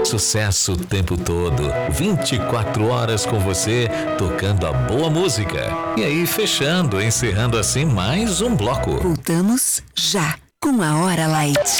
sucesso o tempo todo. 24 horas com você, tocando a boa música. E aí, encerrando assim mais um bloco. Voltamos já com a Hora Light.